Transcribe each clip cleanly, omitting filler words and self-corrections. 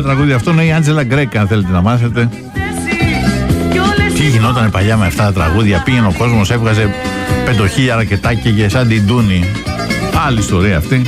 τραγούδι αυτό είναι η Άντζελα Γκρέκα, αν θέλετε να μάθετε. Τι γινόταν παλιά με αυτά τα τραγούδια. Πήγαινε ο κόσμος, έβγαζε 5.000 ρακετάκια και σαν την Τούνη. Άλλη ιστορία αυτή.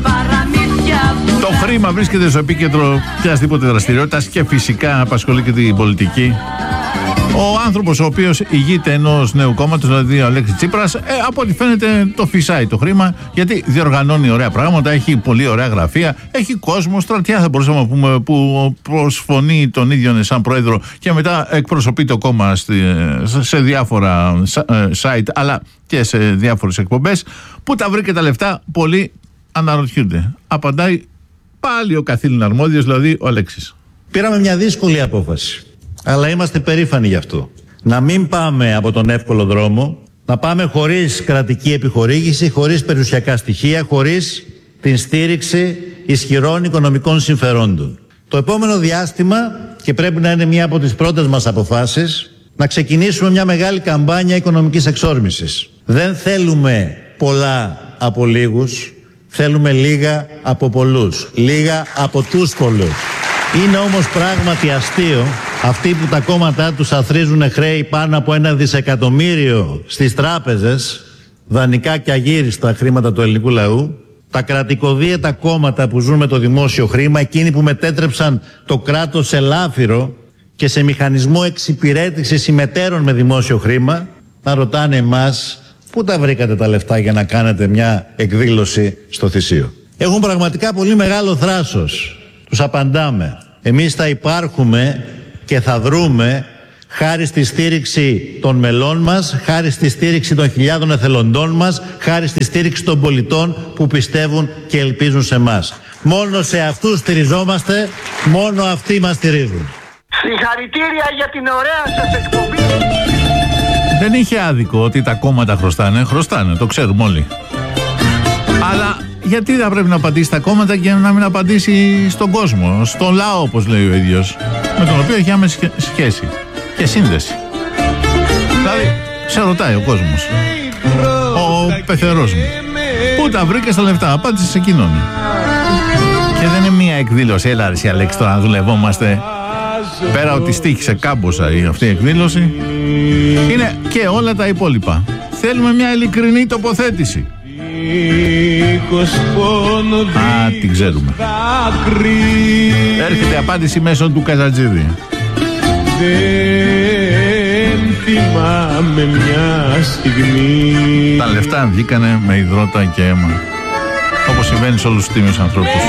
Το χρήμα βρίσκεται στο επίκεντρο οποιασδήποτε δραστηριότητας και φυσικά απασχολεί και την πολιτική. Ο άνθρωπος ο οποίος ηγείται ενός νέου κόμματος, δηλαδή ο Αλέξης Τσίπρας, από ό,τι φαίνεται το φυσάει το χρήμα, γιατί διοργανώνει ωραία πράγματα, έχει πολύ ωραία γραφεία, έχει κόσμο, στρατιά θα μπορούσαμε να πούμε, που προσφωνεί τον ίδιο σαν πρόεδρο και μετά εκπροσωπεί το κόμμα σε διάφορα site αλλά και σε διάφορες εκπομπές. Πού τα βρήκε τα λεφτά, πολλοί αναρωτιούνται. Απαντάει πάλι ο καθήλυνα αρμόδιος, δηλαδή ο Αλέξης. Πήραμε μια δύσκολη απόφαση. Αλλά είμαστε περήφανοι γι' αυτό. Να μην πάμε από τον εύκολο δρόμο, να πάμε χωρίς κρατική επιχορήγηση, χωρίς περιουσιακά στοιχεία, χωρίς την στήριξη ισχυρών οικονομικών συμφερόντων. Το επόμενο διάστημα, και πρέπει να είναι μια από τις πρώτες μας αποφάσεις, να ξεκινήσουμε μια μεγάλη καμπάνια οικονομικής εξόρμησης. Δεν θέλουμε πολλά από λίγους, θέλουμε λίγα από πολλούς, λίγα από τους πολλούς. Είναι όμως πράγματι αστείο αυτοί που τα κόμματά τους αθροίζουν χρέη πάνω από 1 δισεκατομμύριο στις τράπεζες, δανεικά και αγύριστα χρήματα του ελληνικού λαού, τα κρατικοδίαιτα κόμματα που ζουν με το δημόσιο χρήμα, εκείνοι που μετέτρεψαν το κράτος σε λάφυρο και σε μηχανισμό εξυπηρέτησης συμμετέρων με δημόσιο χρήμα, να ρωτάνε εμάς πού τα βρήκατε τα λεφτά για να κάνετε μια εκδήλωση στο Θησίο. Έχουν πραγματικά πολύ μεγάλο θράσος. Τους απαντάμε. Εμείς θα υπάρχουμε και θα δρούμε χάρη στη στήριξη των μελών μας, χάρη στη στήριξη των χιλιάδων εθελοντών μας, χάρη στη στήριξη των πολιτών που πιστεύουν και ελπίζουν σε εμάς. Μόνο σε αυτούς στηριζόμαστε, μόνο αυτοί μας στηρίζουν. Συγχαρητήρια για την ωραία σας εκπομπή. Δεν είχε άδικο ότι τα κόμματα χρωστάνε, το ξέρουμε όλοι. Αλλά γιατί θα πρέπει να απαντήσει στα κόμματα και να μην απαντήσει στον κόσμο, στον λαό, όπως λέει ο ίδιος, με τον οποίο έχει άμεση σχέση και σύνδεση. Δηλαδή, σε ρωτάει ο κόσμος, ο πεθερός μου, πού τα βρήκες τα λεφτά, απάντησε σε εκείνον. Και δεν είναι μία εκδήλωση, έλα ρε Αλέξη, τώρα να δουλευόμαστε. Πέρα ότι στοίχησε κάμποσα αυτή η εκδήλωση, είναι και όλα τα υπόλοιπα. Θέλουμε μια ειλικρινή τοποθέτηση. Α, την ξέρουμε. Έρχεται απάντηση μέσω του Καζατζίδη. Δεν θυμάμαι μια στιγμή. Τα λεφτά βγήκανε με υδρότα και αίμα, όπως συμβαίνει σε όλους τους τίμιους ανθρώπους.